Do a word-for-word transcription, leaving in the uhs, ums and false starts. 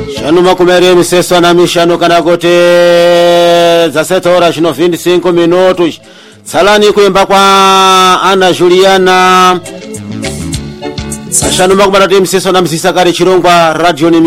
Shanu makumere miseso na mishano kana kote za sete horas no vinte e cinco minutos. Salani kuimba kwa Ana Juliana. Shanu makumere miseso na msisa kari chirongwa radio ni